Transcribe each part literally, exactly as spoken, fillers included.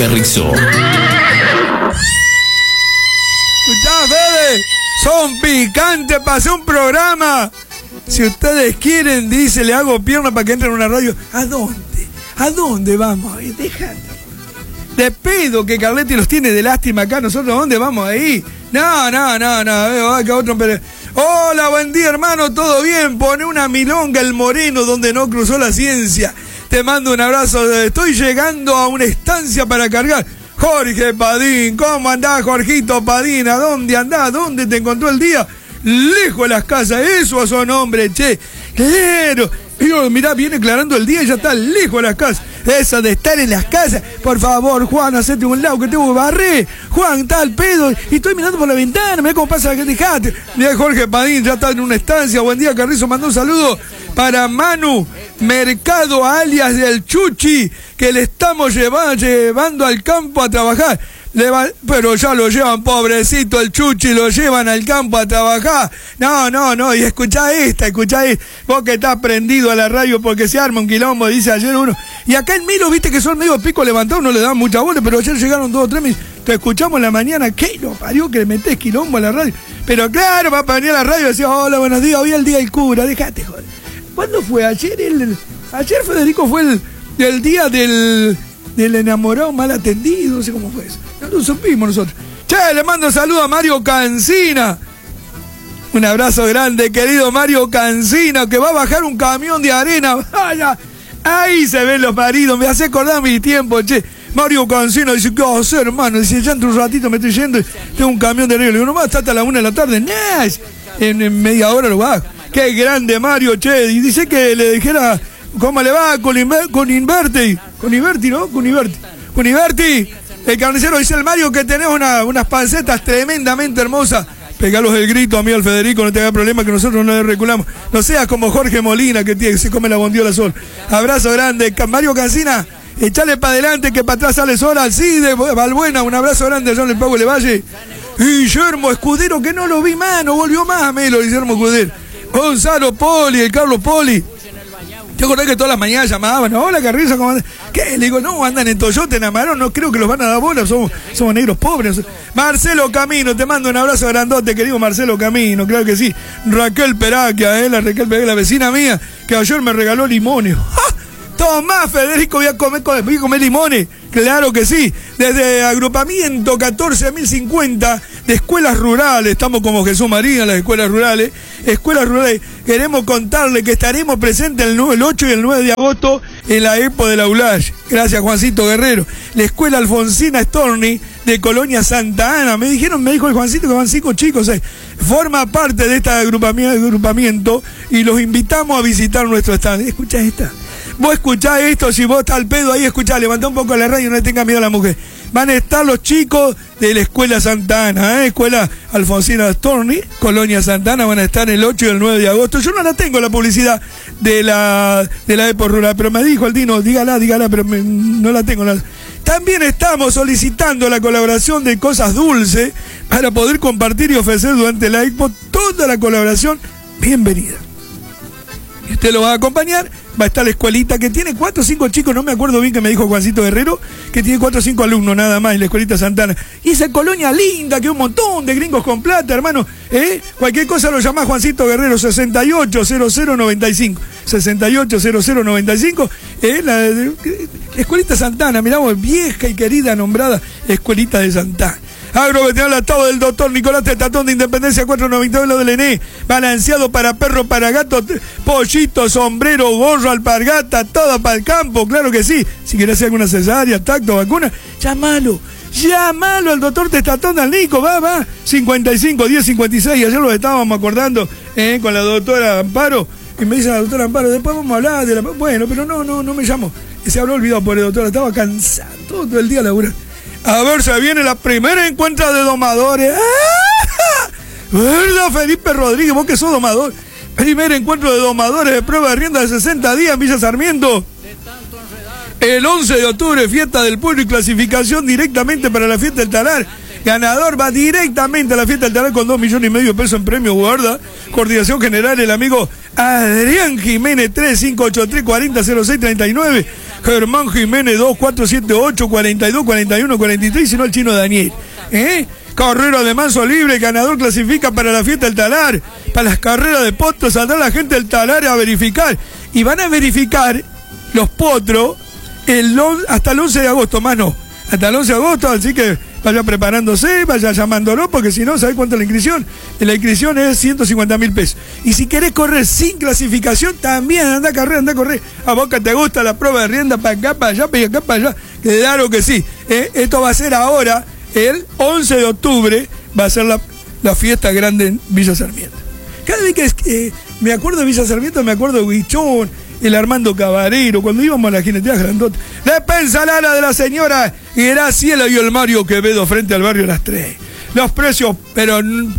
Carrizo. Escuchá, Fede, son picantes para hacer un programa. Si ustedes quieren, dice, le hago pierna para que entren en una radio. ¿A dónde? ¿A dónde vamos? Déjate. De pedo que Carletti los tiene de lástima acá. ¿Nosotros a dónde vamos ahí? No, no, no, no. Veo acá otro. Pero... Hola, buen día, hermano. ¿Todo bien? Pone una milonga el moreno donde no cruzó la ciencia. Te mando un abrazo. Estoy llegando a una estancia para cargar. Jorge Padín, ¿cómo andás, Jorgito Padín? ¿A dónde andás? ¿Dónde te encontró el día? Lejos de las casas, eso a su nombre, che. Claro. Digo, mirá, viene aclarando el día y ya está lejos de las casas. Eso de estar en las casas. Por favor, Juan, hacete un lado que tengo que barrer. Juan, está al pedo. Y estoy mirando por la ventana, mirá cómo pasa la que dejate. Mirá, Jorge Padín ya está en una estancia. Buen día, Carrizo. Mandó un saludo para Manu Mercado, alias del Chuchi, que le estamos llevando, llevando al campo a trabajar. Le va, pero ya lo llevan, pobrecito el Chuchi, lo llevan al campo a trabajar. No, no, no, y escuchá esta, escuchá esta. Vos que estás prendido a la radio porque se arma un quilombo, dice ayer uno. Y acá en Milo, viste que son medio pico levantados, no le dan mucha bola, pero ayer llegaron dos o tres, me, te escuchamos en la mañana, ¿qué lo parió que le metés quilombo a la radio? Pero claro, va para venir a la radio y decía, hola, buenos días, hoy es el día del cura, dejate, joder. ¿Cuándo fue? Ayer, el, ayer Federico fue el, el día del... del enamorado mal atendido, no sé cómo fue eso. No lo supimos nosotros. Che, le mando un saludo a Mario Cancina. Un abrazo grande, querido Mario Cancina, que va a bajar un camión de arena. Vaya, ahí se ven los maridos, me hace acordar mi tiempo, che. Mario Cancina dice, ¿qué vas a hacer, hermano? Dice, ya entre un ratito me estoy yendo, tengo un camión de arena. Le digo, nomás está hasta la una de la tarde. Nah, en, en media hora lo bajo. Qué grande Mario, che. Y dice que le dijera... ¿Cómo le va con, Inver con Inverti? Con Inverti, ¿no? Con Inverti. Con Inverti. El carnicero dice el Mario que tenés una, unas pancetas tremendamente hermosas. Pegalos el grito a mí al Federico, no te haga problema que nosotros no le reculamos. No seas como Jorge Molina que, tiene, que se come la bondiola sol. Abrazo grande. Mario Cancina, echale para adelante que para atrás sale sola. Sí, de Valbuena, un abrazo grande a John El Pago Le Valle. Guillermo Escudero, que no lo vi más, no volvió más a Melo, Guillermo Escudero. Gonzalo Poli, el Carlos Poli. ¿Te acordás que todas las mañanas llamaban? Hola, Carrizo, ¿cómo andan? ¿Qué? Le digo, no, andan en Toyota, en Amarón, no creo que los van a dar bola, somos, somos negros pobres. Marcelo Camino, te mando un abrazo grandote, querido Marcelo Camino, claro que sí. Raquel Peraquia, eh, la Raquel Peraquia, la vecina mía, que ayer me regaló limones. ¡Ah! Tomás, Federico, voy a comer, voy a comer limones. Claro que sí. Desde agrupamiento catorce mil cincuenta de escuelas rurales, estamos como Jesús María, las escuelas rurales. Escuelas rurales, queremos contarle que estaremos presentes el, el ocho y el nueve de agosto en la Expo de la Ulash. Gracias, Juancito Guerrero. La escuela Alfonsina Storni de Colonia Santa Ana. Me dijeron, me dijo el Juancito que van cinco chicos. Eh. Forma parte de este agrupamiento, agrupamiento y los invitamos a visitar nuestro stand. Escuchá esta. Vos escuchá esto, si vos estás al pedo ahí, escuchá, levantá un poco la radio y no le tenga miedo a la mujer. Van a estar los chicos de la Escuela Santa Ana, ¿eh? Escuela Alfonsina Storni, Colonia Santa Ana, van a estar el ocho y el nueve de agosto. Yo no la tengo la publicidad de la de la Expo Rural, pero me dijo el Dino, dígala, dígala, pero me, no la tengo. La... También estamos solicitando la colaboración de Cosas Dulces para poder compartir y ofrecer durante la Expo toda la colaboración. Bienvenida. Y usted lo va a acompañar, va a estar la escuelita que tiene cuatro o cinco chicos, no me acuerdo bien que me dijo Juancito Guerrero, que tiene cuatro o cinco alumnos nada más en la escuelita Santana. Y esa colonia linda, que un montón de gringos con plata, hermano, ¿eh? Cualquier cosa lo llamás Juancito Guerrero, sesenta y ocho cero cero noventa y cinco, sesenta y ocho cero cero noventa y cinco, ¿eh? La, la, la escuelita Santana, miramos, vieja y querida nombrada escuelita de Santana. Agroveterinario Estado del doctor Nicolás Testatón de Independencia cuatrocientos noventa y dos del N E, balanceado para perro, para gato, pollito, sombrero, gorro, alpargata, todo para el campo, claro que sí. Si querés hacer alguna cesárea, tacto, vacuna, llámalo, llámalo al doctor Testatón, al Nico, va, va, cincuenta y cinco, diez, cincuenta y seis, ayer lo estábamos acordando eh, con la doctora Amparo, y me dice la doctora Amparo, después vamos a hablar de la... Bueno, pero no, no, no me llamo, se habrá olvidado por el doctor, estaba cansado todo el día laburando. A ver, se viene la primera encuentra de domadores. ¡Ah! ¿Verdad, Felipe Rodríguez? Vos que sos domador. Primer encuentro de domadores de prueba de rienda de sesenta días en Villa Sarmiento. El once de octubre, fiesta del pueblo y clasificación directamente para la fiesta del talar. Ganador va directamente a la fiesta del talar con dos millones y medio de pesos en premio, guarda. Coordinación general, el amigo Adrián Jiménez, tres cinco ocho tres cuarenta cero seis treinta y nueve. Germán Jiménez dos cuatro siete ocho, cuarenta y dos, cuarenta y uno, cuarenta y tres, sino el chino Daniel. ¿Eh? Carrera de manso libre, ganador clasifica para la fiesta del talar. Para las carreras de potros saldrá la gente del talar a verificar. Y van a verificar los potros el, hasta el once de agosto, más no. Hasta el once de agosto, así que vaya preparándose, vaya llamándolo, porque si no, ¿sabés cuánto es la inscripción? La inscripción es ciento cincuenta mil pesos. Y si querés correr sin clasificación, también anda a correr, anda a correr. A vos que te gusta la prueba de rienda para acá, para allá, para acá, para allá. Claro que sí. ¿Eh? Esto va a ser ahora, el once de octubre, va a ser la, la fiesta grande en Villa Sarmiento. Cada vez que eh, me acuerdo de Villa Sarmiento, me acuerdo de Huichón, el Armando Cabarero, cuando íbamos a la jineteada grandota. La pensalada de la señora Graciela y el Mario Quevedo frente al barrio Las Tres. Los precios, pero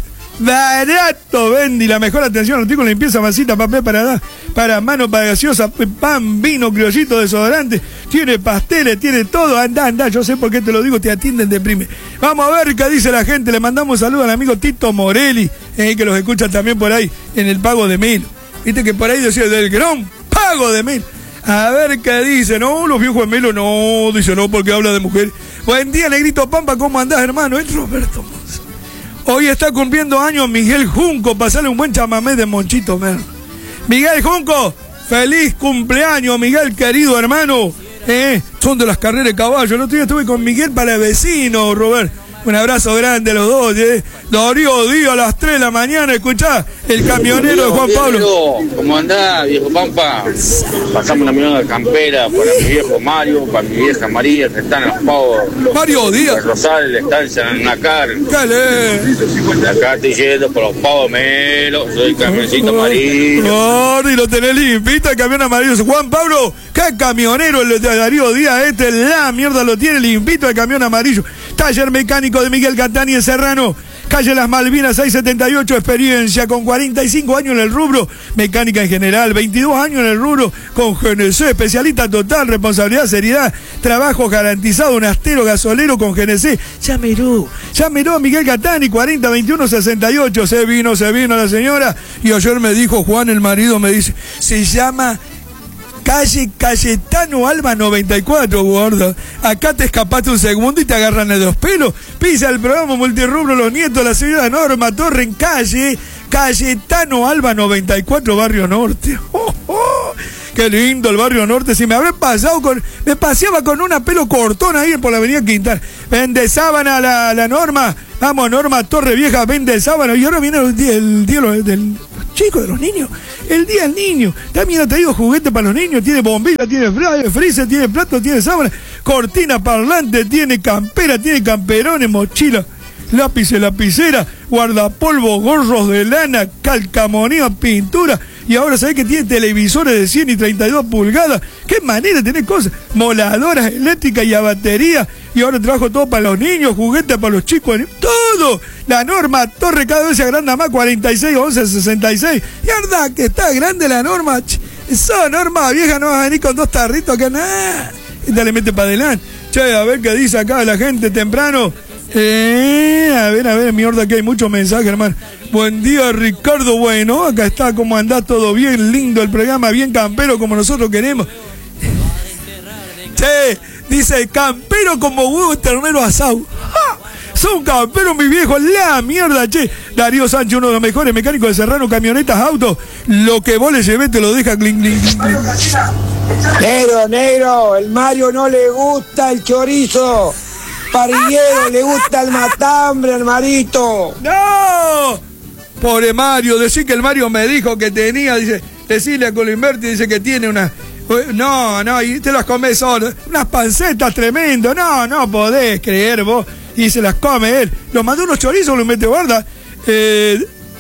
barato, Bendy, la mejor atención, artículo, limpieza, masita, papel para para mano, para gaseosa, pan, vino, criollito, desodorante, tiene pasteles, tiene todo, anda, anda, yo sé por qué te lo digo, te atienden de prime. Vamos a ver qué dice la gente, le mandamos un saludo al amigo Tito Morelli, eh, que los escucha también por ahí, en el Pago de Mil. Viste que por ahí decía, del gran Pago de Mil. A ver qué dice, no, los viejos de Melo, no, dice no, porque habla de mujer. Buen día, Negrito Pampa, ¿cómo andás, hermano? Es Roberto Monzo. Hoy está cumpliendo años Miguel Junco, pasale un buen chamamé de Monchito Mer. Miguel Junco, feliz cumpleaños, Miguel, querido hermano. Eh, son de las carreras de caballo. El otro día estuve con Miguel para el vecino, Robert. Un abrazo grande a los dos. Eh. Darío Díaz a las tres de la mañana, escuchá, el camionero de Juan Pablo. ¿Cómo andás, viejo Pampa? Pasamos una milonga de campera para mi viejo Mario, para mi vieja María, que están en los pavos. Mario Díaz. Rosales, la estancia en Nacar. Dale. Acá estoy yendo por los pavos Melo, soy el camioncito amarillo. Oh, y lo tenés limpito, el camión amarillo. Juan Pablo, qué camionero el de Darío Díaz, este, la mierda lo tiene limpito el camión amarillo. Taller mecánico de Miguel Catani en Serrano, calle Las Malvinas seiscientos setenta y ocho, experiencia con cuarenta y cinco años en el rubro, mecánica en general, veintidós años en el rubro, con G N C, especialista total, responsabilidad, seriedad, trabajo garantizado, un astero gasolero con G N C. Llámelo, llámelo a Miguel Catani, cuarenta, veintiuno, sesenta y ocho, se vino, se vino la señora, y ayer me dijo Juan, el marido, me dice, se llama calle Cayetano Alba noventa y cuatro, gordo. Acá te escapaste un segundo y te agarran de los pelos. Pisa el programa multirrubro Los Nietos, la señora Norma Torre en calle Cayetano Alba noventa y cuatro, Barrio Norte. Oh, oh, qué lindo el Barrio Norte. Si me habré pasado con... Me paseaba con una pelo cortón ahí por la avenida Quintal. Vende sábana la, la Norma. Vamos, Norma Torre Vieja, vende sábana. Y ahora viene el día, el día del... chicos, de los niños, el día del niño, también ha traído juguete para los niños, tiene bombilla, tiene freezer, tiene plato, tiene sábana, cortina parlante, tiene campera, tiene camperones, mochila, lápices, lapicera, guardapolvo, gorros de lana, calcamonía, pintura, y ahora sabés que tiene televisores de cien y treinta y dos pulgadas, qué manera de tener cosas, moladoras eléctricas y a batería, y ahora trabajo todo para los niños, juguetes para los chicos, todo. La Norma Torre cada vez se agranda más, cuarenta y seis, once, sesenta y seis. Y verdad que está grande la Norma. Esa Norma vieja no va a venir con dos tarritos acá, nada. Y dale, mete para adelante. Che, a ver qué dice acá la gente temprano. Eh, a ver, a ver, mi horda, que hay muchos mensajes, hermano. Buen día, Ricardo. Bueno, acá está, ¿cómo andás? Todo bien, lindo el programa, bien campero como nosotros queremos. Che, dice, campero como huevo ternero asado. ¡Ja! Son camperos, mi viejo, la mierda, che. Darío Sánchez, uno de los mejores mecánicos de Serrano, camionetas, autos. Lo que vos le llevé te lo deja clink, clink, clink. Negro, negro, el Mario no le gusta el chorizo. Parrillero, le gusta el matambre, al Marito. ¡No! Pobre Mario, decir que el Mario me dijo que tenía, dice, decirle a Colimberti, dice que tiene una... No, no, y te las comés solo. Unas pancetas tremendas, no, no podés creer vos. Y se las come él. Lo mandó unos chorizos, lo mete guarda. Eh...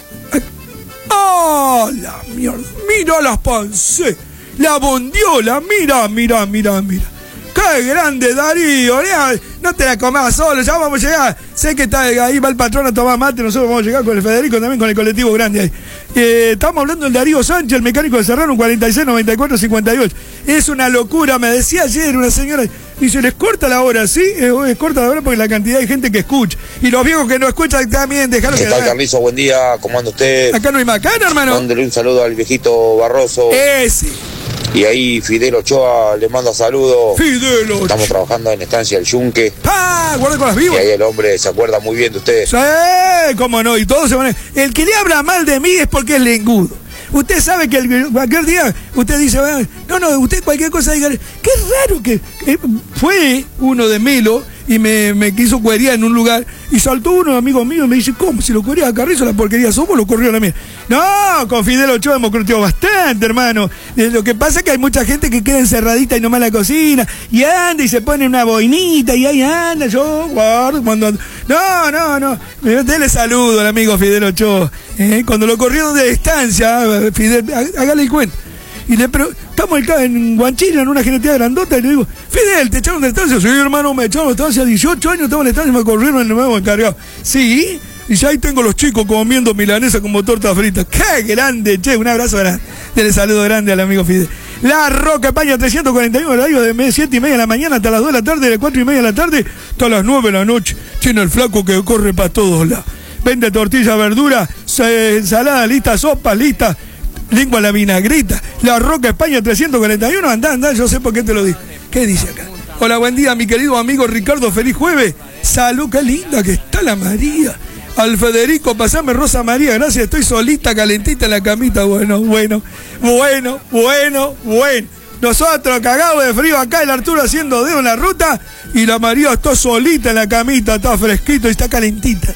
¡Oh, la mierda! Mira las pancetas. La bondiola, mira, mira, mira, mira. ¡Qué grande, Darío! No te la comas solo, ya vamos a llegar. Sé que está ahí, va el patrón a tomar mate, nosotros vamos a llegar con el Federico, también con el colectivo grande ahí. Eh, estamos hablando del Darío Sánchez, el mecánico de Serrano, cuarenta y seis, noventa y cuatro, cincuenta y ocho. Es una locura, me decía ayer una señora, dice, les corta la hora, ¿sí? Eh, es corta la hora porque la cantidad de gente que escucha. Y los viejos que no escuchan también, dejaron que... ¿Qué tal, Carlizo? Buen día, ¿cómo anda usted? Acá no hay macana, hermano. Mándele un saludo al viejito Barroso. Ese. Y ahí Fidel Ochoa le manda saludos. Fidel Ochoa. Estamos trabajando en Estancia El Yunque. ¡Ah! Guarda con las vivas. Y ahí el hombre se acuerda muy bien de ustedes. Sí, cómo no, y todos se van a... El que le habla mal de mí es porque es lengudo. Usted sabe que el, cualquier día usted dice, no, no, usted cualquier cosa diga, qué raro que, que fue uno de Melo y me, me quiso cuerear en un lugar y saltó uno, amigo mío, y me dice, ¿cómo? Si lo cuereas a Carrizo, la porquería somos, lo corrió a la mía. No, con Fidel Ochoa hemos corteado bastante, hermano. Lo que pasa es que hay mucha gente que queda encerradita y nomás en la cocina y anda y se pone una boinita y ahí anda, yo guardo cuando... No, no, no, dele saludo al amigo Fidel Ochoa. Eh, cuando lo corrió de estancia, Fidel, hágale el cuento. Y le pero estamos acá en Guanchina, en una genetea grandota, y le digo, Fidel, ¿te echaron de estancia? Sí, hermano, me echaron de estancia, dieciocho años estamos en estancia y me corrieron el nuevo encargado. Sí, y ya ahí tengo los chicos comiendo milanesa como torta frita. ¡Qué grande, che! Un abrazo grande. Dele saludo grande al amigo Fidel. La Roca España trescientos cuarenta y uno horarios de siete y media de la mañana hasta las dos de la tarde, de cuatro y media de la tarde hasta las nueve de la noche. Tiene el flaco que corre para todos lados. Vende tortilla, verdura, ensalada lista, sopa lista, lengua a la vinagrita. La Roca España trescientos cuarenta y uno, andá, andá, yo sé por qué te lo digo. ¿Qué dice acá? Hola, buen día, mi querido amigo Ricardo, feliz jueves. Salud, qué linda que está la María. Al Federico, pasame Rosa María, gracias, estoy solita, calentita en la camita. Bueno, bueno, bueno, bueno, bueno. Nosotros cagados de frío acá, el Arturo haciendo dedo en la ruta y la María está solita en la camita, está fresquito y está calentita.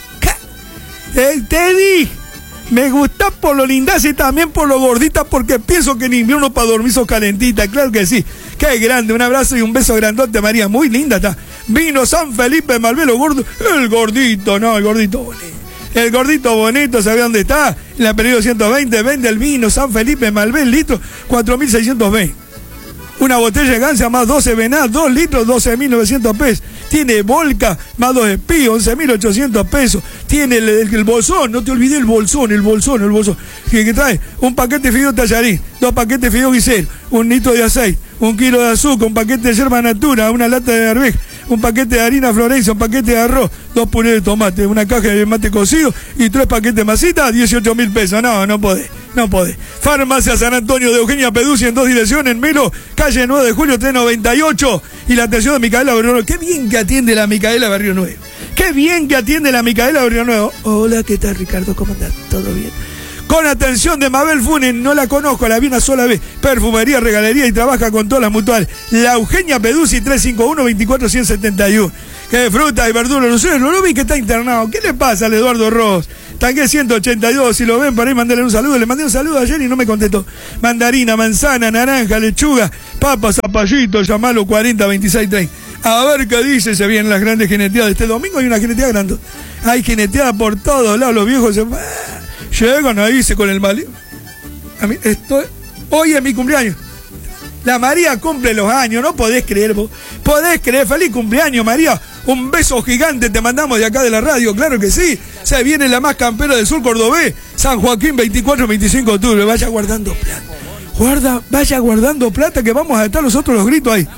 Eh, te dije, me gusta por lo lindas y también por lo gordita porque pienso que en invierno para dormir sos calentita, claro que sí. Qué grande, un abrazo y un beso grandote, María, muy linda está. Vino San Felipe Malvelo Gordo, el gordito, no, el gordito bonito. El gordito bonito, ¿sabe dónde está? En la periodo ciento veinte, vende el vino San Felipe Malvel, litro, cuatro mil seiscientos veinte. Una botella de Gancia más doce Venaz, dos litros, doce mil novecientos pesos. Tiene Volca más dos Espíos, once mil ochocientos pesos. Tiene el, el, el bolsón, no te olvides el bolsón, el bolsón, el bolsón. Que, que trae un paquete de fideo tallarín, dos paquetes de fideo guisero, un litro de aceite, un kilo de azúcar, un paquete de yerba natura, una lata de arveja, un paquete de harina Florencia, un paquete de arroz, dos purés de tomate, una caja de mate cocido y tres paquetes de masita, dieciocho mil pesos. No, no podés, no podés. Farmacia San Antonio de Eugenia Peduzzi en dos direcciones, en Melo, calle nueve de julio, tres noventa y ocho. Y la atención de Micaela Barrio Nuevo. Qué bien que atiende la Micaela Barrio Nuevo. Qué bien que atiende la Micaela Barrio Nuevo. Hola, ¿qué tal, Ricardo? ¿Cómo andás? ¿Todo bien? Con atención de Mabel Funes, no la conozco, la vi una sola vez. Perfumería, regalería y trabaja con todas las mutuales. La Eugenia Peduzzi, tres cinco uno, veinticuatro ciento setenta y uno. Que fruta y verdura, no sé, no lo vi que está internado. ¿Qué le pasa al Eduardo Ross? Tanque ciento ochenta y dos, si lo ven, para ahí mandarle un saludo. Le mandé un saludo ayer y no me contestó. Mandarina, manzana, naranja, lechuga, papas, zapallito, llamalo cuarenta, veintiséis, treinta. A ver qué dice, se vienen las grandes jineteadas. Este domingo hay una jineteada grande. Hay jineteada por todos lados, los viejos se... Llegan ahí se con el mal. A mí, estoy... Hoy es mi cumpleaños. La María cumple los años, no podés creer vos. Podés creer, feliz cumpleaños, María. Un beso gigante te mandamos de acá de la radio, claro que sí. Se viene la más campera del sur cordobés. San Joaquín, veinticuatro, veinticinco de octubre. Vaya guardando plata. Guarda, vaya guardando plata que vamos a estar nosotros los gritos ahí.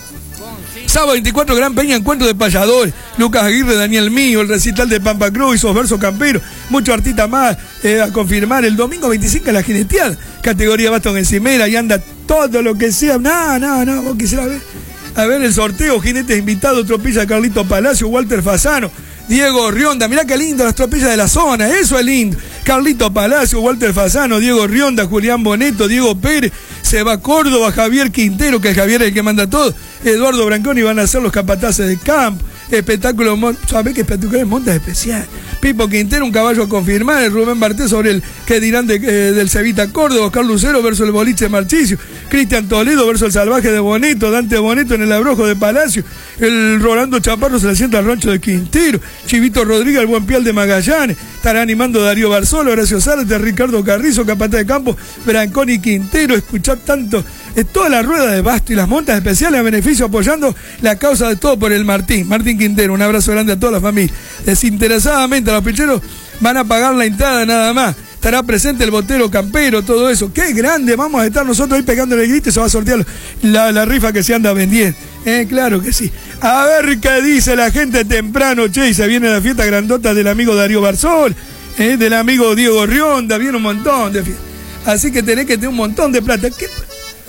Sábado veinticuatro, Gran Peña, encuentro de payadores. Lucas Aguirre, Daniel Mío, el recital de Pampa Cruz, esos versos camperos. Muchos artistas más eh, a confirmar. El domingo veinticinco la jineteada. Categoría Baston Encimera y anda todo lo que sea. No, no, no, vos quisieras ver. A ver el sorteo, jinetes invitados, tropilla Carlito Palacio, Walter Fasano, Diego Rionda. Mirá qué lindo las tropillas de la zona, eso es lindo. Carlito Palacio, Walter Fasano, Diego Rionda, Julián Boneto, Diego Pérez, Seba Córdoba, Javier Quintero, que Javier es el que manda todo, Eduardo Branconi, van a ser los capataces de campo. Espectáculo, ¿sabés qué espectáculo es? Montas especial. Pipo Quintero, un caballo a confirmar. El Rubén Barté sobre el que dirán de, eh, del Cevita Córdoba. Oscar Lucero versus el boliche Marchicio. Cristian Toledo versus el salvaje de Boneto. Dante Boneto en el abrojo de Palacio. El Rolando Chaparro se le sienta al rancho de Quintero. Chivito Rodríguez, el buen pial de Magallanes. Estará animando Darío Barzolo, Horacio Zárate, Ricardo Carrizo, Capataz de Campo, Branconi Quintero. Escuchar tanto. Es toda la rueda de basto y las montas especiales a beneficio apoyando la causa de todo por el Martín. Martín Quintero, un abrazo grande a toda la familia. Desinteresadamente, los picheros van a pagar la entrada nada más. Estará presente el botero campero, todo eso. ¡Qué grande! Vamos a estar nosotros ahí pegándole el grito y se va a sortear la, la rifa que se anda vendiendo. Eh, claro que sí. A ver qué dice la gente temprano, che, y se viene la fiesta grandota del amigo Darío Barzol, eh, del amigo Diego Rionda, viene un montón de fiestas. Así que tenés que tener un montón de plata. ¿Qué?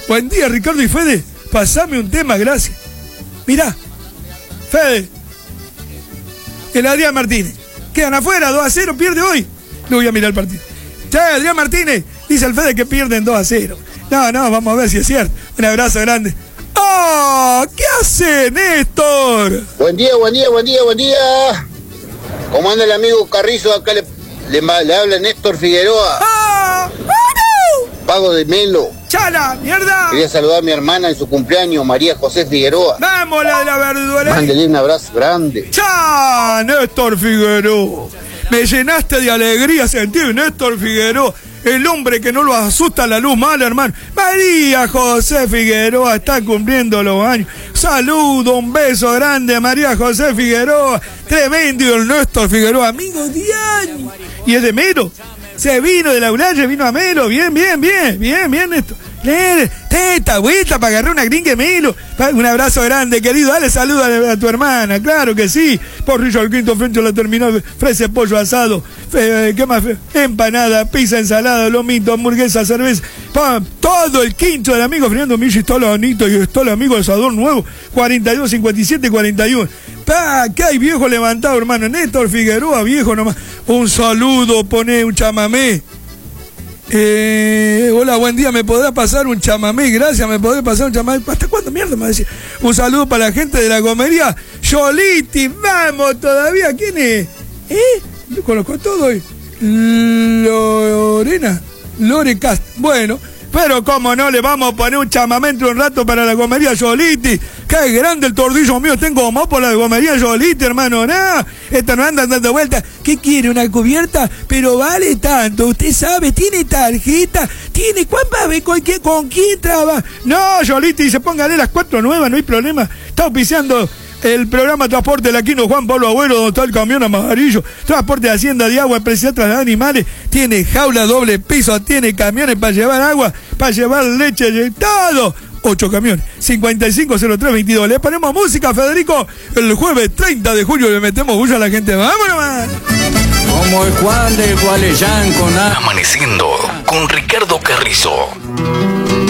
Buen día, Ricardo y Fede. Pasame un tema, gracias. Mirá, Fede, el Adrián Martínez. Quedan afuera, dos a cero, pierde hoy. No voy a mirar el partido. Che, Adrián Martínez, dice el Fede que pierden dos a cero. No, no, vamos a ver si es cierto. Un abrazo grande. ¡Oh! ¿Qué hace, Néstor? Buen día, buen día, buen día, buen día. ¿Cómo anda el amigo Carrizo? Acá le, le, le habla Néstor Figueroa. ¡Ah! ¡Oh, no! Pago de Melo. ¡Chala, mierda! Quería saludar a mi hermana en su cumpleaños, María José Figueroa. ¡Vamos, la de la verdulería! Mándele un abrazo grande. ¡Chá, Néstor Figueroa! Me llenaste de alegría sentir, Néstor Figueroa. El hombre que no lo asusta la luz mala, hermano. María José Figueroa está cumpliendo los años. Saludo, un beso grande a María José Figueroa. Tremendo el Néstor Figueroa, amigo de años. Y es de Melo. Se vino de la Ulaye, vino a Melo. Bien, bien, bien, bien, bien, Néstor. Esta vuelta para agarrar una gringa de Melo. Un abrazo grande, querido. Dale saludo a, a tu hermana, claro que sí. Porrillo al quinto frente a la terminal. Frese, pollo asado. Fe, ¿Qué más? Empanada, pizza, ensalada, lomito, hamburguesa, cerveza. Pan, todo el quinto del amigo Fernando Milli. Está la Anita y está el amigo Asador Nuevo. cuarenta y dos, cincuenta y siete, cuarenta y uno. Pa, ¿qué hay, viejo levantado, hermano? Néstor Figueroa, viejo nomás. Un saludo, pone un chamamé. Eh, hola, buen día, ¿me podrá pasar un chamamé? Gracias, ¿me podrá pasar un chamamé? ¿Hasta cuándo mierda me decía? Un saludo para la gente de la gomería Yoliti, vamos todavía, ¿quién es? ¿Eh? Lo conozco a todo hoy. Lorena, Lore Cast, bueno, pero cómo no le vamos a poner un chamamé entre un rato para la gomería Yoliti. Qué grande el tordillo mío, tengo más por la gomería Yoliti, hermano, no, esta no anda dando vueltas. ¿Qué quiere? ¿Una cubierta? Pero vale tanto, usted sabe, tiene tarjeta, tiene, ¿cuán va a ver con, qué, con quién trabaja? No, Yoliti, se póngale las cuatro nuevas, no hay problema, está auspiciando el programa Transporte del Aquino Juan Pablo Agüero, donde está el camión amarillo. Transporte de Hacienda de Agua, Empresa de Trasladar Animales. Tiene jaula doble piso, tiene camiones para llevar agua, para llevar leche, y todo. Ocho camiones. cincuenta y cinco cero tres veintidós. Le ponemos música, Federico. El jueves treinta de julio le metemos bulla a la gente. ¡Vámonos, man! Como el Juan de Gualeyán con... Amaneciendo con Ricardo Carrizo.